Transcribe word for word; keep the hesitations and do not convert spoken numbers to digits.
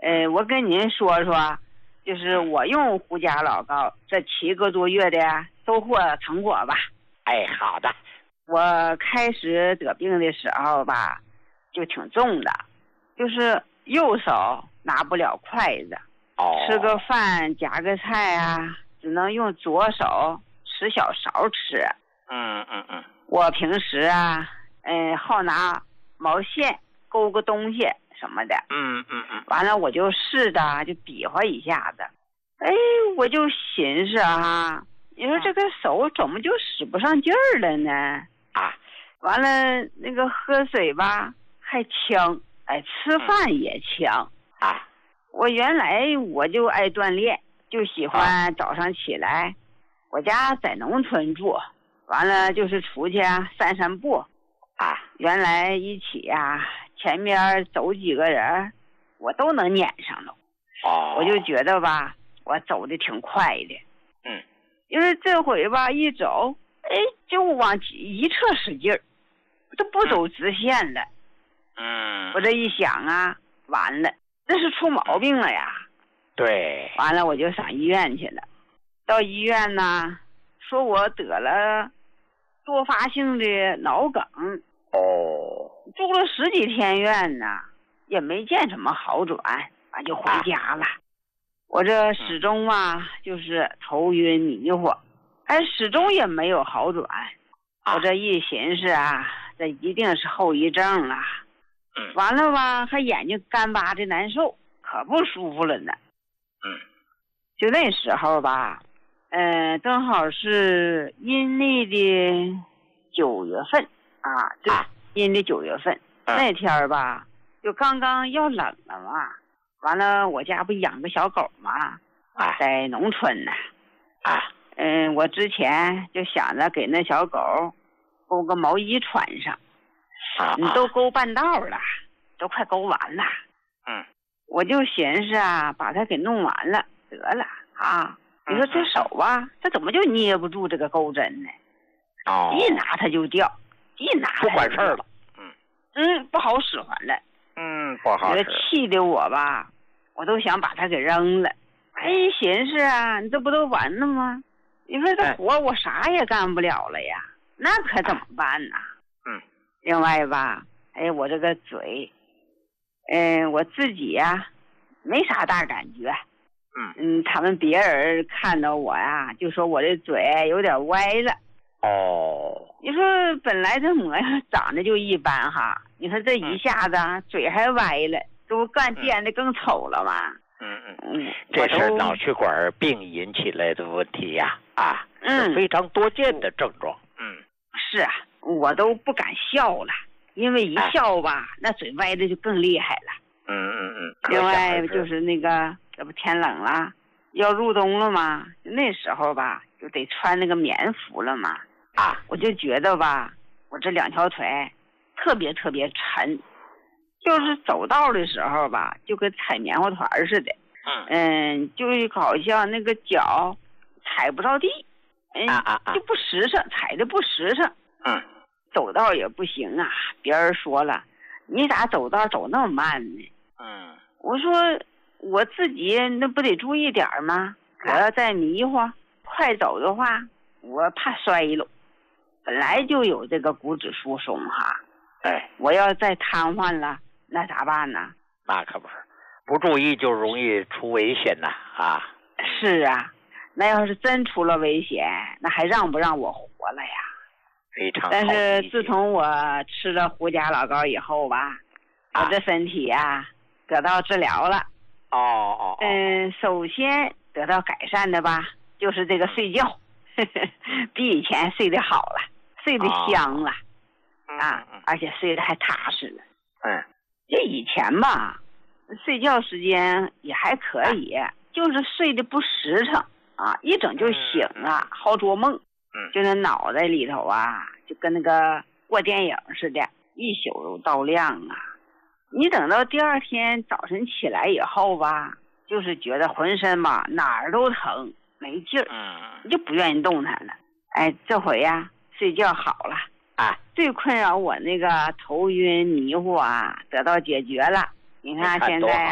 呃，我跟您说说，就是我用胡家老膏这七个多月的收获成果吧。 哎，好的。 我开始得病的时候吧，就挺重的，就是右手拿不了筷子， 哦， 吃个饭夹个菜啊，只能用左手吃小勺吃。 嗯嗯嗯。 我平时啊，嗯，好拿毛线勾个东西什么的。 嗯嗯嗯。 完了我就试着就比划一下子，哎，我就寻思啊，你说这个手怎么就使不上劲儿了呢？ 啊， 完了那个喝水吧还呛，哎，吃饭也呛。 嗯、啊， 我原来我就爱锻炼，就喜欢早上起来，啊、我家在农村住，完了就是出去啊散散步。 啊， 原来一起啊，前面走几个人，我都能撵上了。 哦， 我就觉得吧，我走的挺快的。 嗯， 因为这回吧一走，哎，就往一侧使劲儿，都不走直线了。 嗯， 我这一想啊，完了，这是出毛病了呀。 对。 完了我就上医院去了，到医院呢，说我得了多发性的脑梗。 哦， 住了十几天院呢，也没见什么好转，完就回家了。啊、我这始终啊，嗯、就是头晕迷糊，哎，始终也没有好转。啊、我这一寻思啊，这一定是后遗症了。 嗯， 完了吧，还眼睛干巴的难受，可不舒服了呢。 嗯， 就那时候吧，嗯、呃，正好是阴历的九月份啊，这阴历九月份、啊、那天吧，就刚刚要冷了嘛。完了，我家不养个小狗嘛，啊，在农村呢，啊，嗯，我之前就想着给那小狗勾个毛衣穿上，啊，你都勾半道了，都快勾完了，嗯，我就寻思啊，把它给弄完了得了啊。你说这手啊，这怎么就捏不住这个钩针呢？哦，一拿它就掉，一拿不管事儿了， 嗯嗯，不好使唤了， 嗯，不好使。 气的我吧，我都想把它给扔了。哎，寻思啊，你这不都完了吗？你说这活我啥也干不了了呀，那可怎么办呢？ 嗯， 另外吧，哎，我这个嘴，嗯、呃，我自己呀、啊，没啥大感觉。 嗯嗯，他们别人看到我呀，就说我这嘴有点歪了。 哦， 你说本来这模样长得就一般哈，你说这一下子、啊嗯、嘴还歪了，这不干变得更丑了吗？ 嗯嗯嗯，这是脑血管病引起来的问题呀，啊， 嗯， 是非常多见的症状。嗯， 是啊，我都不敢笑了，因为一笑吧，啊、那嘴歪的就更厉害了。 嗯嗯嗯。 另外就是那个，这不天冷了，要入冬了嘛，那时候吧，就得穿那个棉服了嘛。啊，我就觉得吧，我这两条腿特别特别沉，就是走道的时候吧，就跟踩棉花团似的。 嗯嗯，就好像那个脚踩不着地，嗯， 啊啊啊就不实诚，踩的不实诚。 嗯， 走道也不行啊。别人说了，你咋走道走那么慢呢？ 嗯， 我说我自己那不得注意点吗？我要再迷糊快走的话，我怕摔了。本来就有这个骨质疏松哈， 哎， 我要再瘫痪了，那咋办呢？ 那可不是，不注意就容易出危险呐！啊， 是啊，那要是真出了危险，那还让不让我活了呀？ 非常好。 但是自从我吃了胡家老膏以后吧，啊、我这身体呀、啊、得到治疗了。 哦哦。 嗯，首先得到改善的吧，就是这个睡觉，呵呵比以前睡得好了。睡得香了、哦、啊，而且睡得还踏实了。 嗯， 这以前吧，睡觉时间也还可以，啊、就是睡得不实诚啊，一整就醒了，嗯、好做梦。 嗯， 就那脑袋里头啊，就跟那个过电影似的，一宿都到亮啊。你等到第二天早晨起来以后吧，就是觉得浑身吧哪儿都疼，没劲儿， 嗯， 就不愿意动弹了。哎，这回呀。睡觉好了啊，最困扰我那个头晕迷糊啊，得到解决了。你看现在